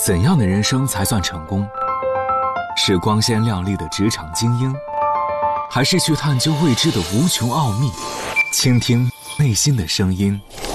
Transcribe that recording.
怎样的人生才算成功？是光鲜亮丽的职场精英，还是去探究未知的无穷奥秘，倾听内心的声音？